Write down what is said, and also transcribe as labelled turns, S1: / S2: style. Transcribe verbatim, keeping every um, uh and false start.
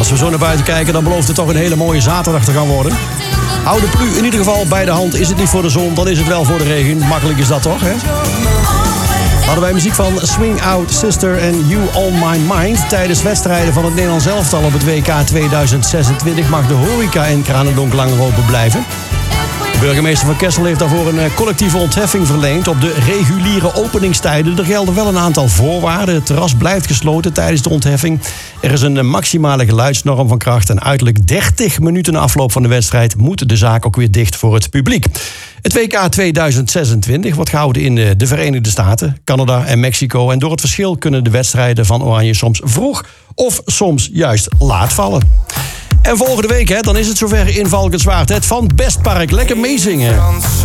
S1: Als we zo naar buiten kijken, dan belooft het toch een hele mooie zaterdag te gaan worden. Hou de plu in ieder geval bij de hand. Is het niet voor de zon, dan is het wel voor de regen. Makkelijk is dat toch, hè? Hadden wij muziek van Swing Out Sister en You On My Mind. Tijdens wedstrijden van het Nederlands elftal op het W K tweeduizend zesentwintig... mag de horeca in Kranendonk langer open blijven. De burgemeester van Kessel heeft daarvoor een collectieve ontheffing verleend op de reguliere openingstijden. Er gelden wel een aantal voorwaarden. Het terras blijft gesloten tijdens de ontheffing. Er is een maximale geluidsnorm van kracht en uiterlijk dertig minuten na afloop van de wedstrijd moet de zaak ook weer dicht voor het publiek. Het W K tweeduizend zesentwintig wordt gehouden in de Verenigde Staten, Canada en Mexico. En door het verschil kunnen de wedstrijden van Oranje soms vroeg of soms juist laat vallen. En volgende week, hè, dan is het zover in Valkenswaard. Het Van Bestpark. Lekker meezingen.